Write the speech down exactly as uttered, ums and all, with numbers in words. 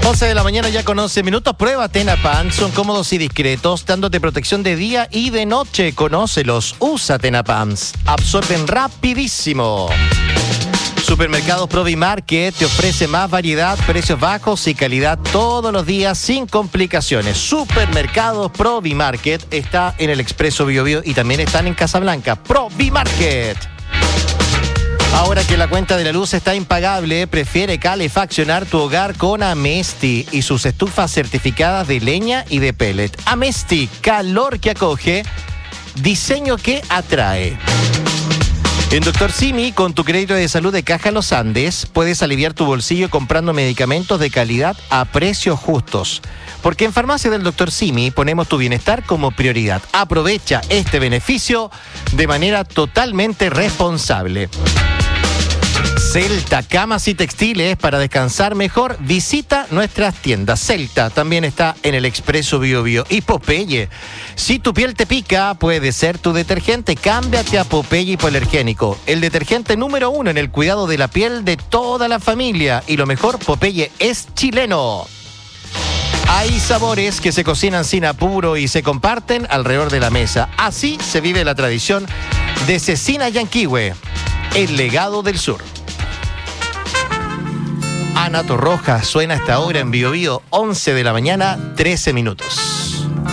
once de la mañana ya con once minutos. Prueba Tenapam. Son cómodos y discretos, dándote protección de día y de noche. Conócelos. Usa Tenapam. Absorben rapidísimo. Supermercados Provimarket te ofrece más variedad, precios bajos y calidad todos los días sin complicaciones. Supermercados Provimarket está en el Expreso Biobío y también están en Casablanca. Provimarket. Ahora que la cuenta de la luz está impagable, prefiere calefaccionar tu hogar con Amesti y sus estufas certificadas de leña y de pellet. Amesti, calor que acoge, diseño que atrae. En Doctor Simi, con tu crédito de salud de Caja Los Andes, puedes aliviar tu bolsillo comprando medicamentos de calidad a precios justos. Porque en Farmacia del Doctor Simi ponemos tu bienestar como prioridad. Aprovecha este beneficio de manera totalmente responsable. Celta, camas y textiles para descansar mejor. Visita nuestras tiendas. Celta también está en el Expreso Biobío. Y Popeye, si tu piel te pica, puede ser tu detergente. Cámbiate a Popeye Hipoalergénico, el detergente número uno en el cuidado de la piel de toda la familia. Y lo mejor, Popeye es chileno. Hay sabores que se cocinan sin apuro y se comparten alrededor de la mesa. Así se vive la tradición de Cecina Yanquihue, el legado del sur. Ana Torroja suena hasta ahora en Biobío, once de la mañana, trece minutos.